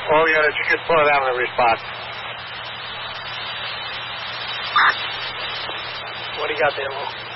All units, you can slow down the response. What do you got there, Mo?